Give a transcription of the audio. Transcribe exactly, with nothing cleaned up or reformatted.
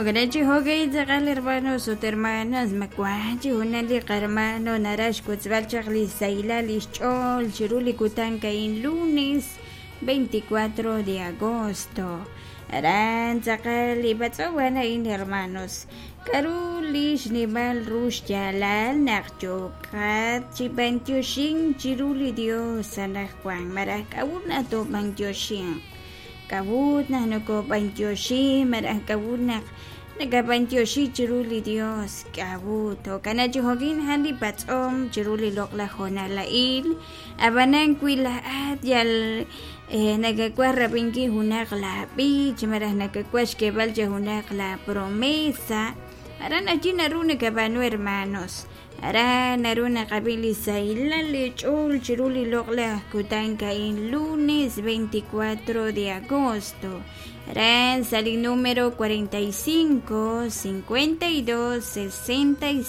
Hogarechi hogay zagal hermanos o hermanas macuachi unali hermano narash kutzvalchakli sailali chol chiruli kutanka in lunes veinticuatro de agosto. Aran zakali batsawana in hermanos. Karulish nimal rush yalal nakchokat chibantiyoshin chiruli Dios anakwan marakawuna to bantiyoshin. Kabut na nako bantyoshi marang kabut na nagabantyoshi chiruli Dios kabut o kana johogin handi patsom chiruli lokla hona lail abanang kwilaat yal eh, nagakwa rabingi hunak la bi chimarah nagakwash kebal hunak la promesa aran allí naruna kabano hermanos ara naruna kabili sailale chol chiruli lokla kutanka in lunes veinticuatro de agosto. Aran sali número cuarenta y cinco, cincuenta y dos, sesenta y